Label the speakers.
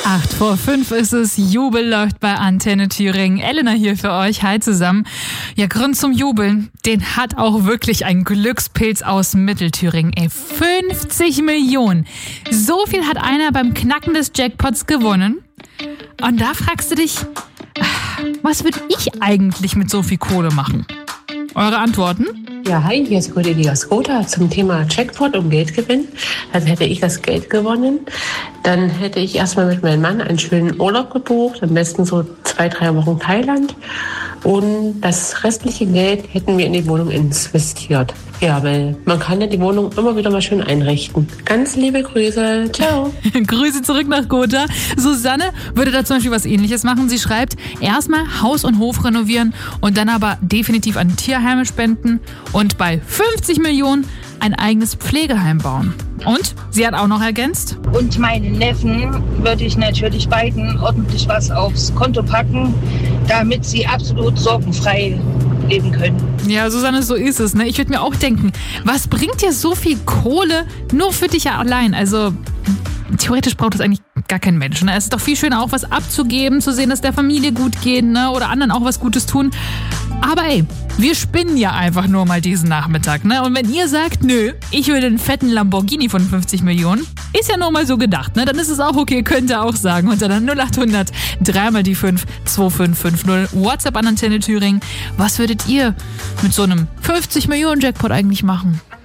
Speaker 1: 8:05 ist es. Jubel läuft bei Antenne Thüringen. Elena hier für euch. Hi zusammen. Ja, Grund zum Jubeln, den hat auch wirklich ein Glückspilz aus Mittelthüringen. 50 Millionen. So viel hat einer beim Knacken des Jackpots gewonnen. Und da fragst du dich, was würde ich eigentlich mit so viel Kohle machen? Eure Antworten?
Speaker 2: Ja, hi, hier ist Cordelia Skota zum Thema Jackpot und Geldgewinn. Also hätte ich das Geld gewonnen, dann hätte ich erstmal mit meinem Mann einen schönen Urlaub gebucht, am besten so 2-3 Wochen Thailand. Und das restliche Geld hätten wir in die Wohnung investiert. Ja, weil man kann ja die Wohnung immer wieder mal schön einrichten. Ganz liebe Grüße. Ciao.
Speaker 1: Grüße zurück nach Gotha. Susanne würde da zum Beispiel was Ähnliches machen. Sie schreibt, erstmal Haus und Hof renovieren und dann aber definitiv an Tierheime spenden und bei 50 Millionen ein eigenes Pflegeheim bauen. Und sie hat auch noch ergänzt.
Speaker 3: Und meinen Neffen würde ich natürlich beiden ordentlich was aufs Konto packen, damit sie absolut sorgenfrei leben können.
Speaker 1: Ja, Susanne, so ist es. Ne? Ich würde mir auch denken, was bringt dir so viel Kohle nur für dich allein? Also theoretisch braucht es eigentlich gar kein Mensch. Ne? Es ist doch viel schöner, auch was abzugeben, zu sehen, dass der Familie gut geht, ne? Oder anderen auch was Gutes tun. Aber ey, wir spinnen ja einfach nur mal diesen Nachmittag. Ne? Und wenn ihr sagt, nö, ich will den fetten Lamborghini von 50 Millionen, ist ja nur mal so gedacht. Ne? Dann ist es auch okay, könnt ihr auch sagen. Unter der 0800 3 die 5 2550 WhatsApp an Antenne Thüringen. Was würdet ihr mit so einem 50 Millionen Jackpot eigentlich machen?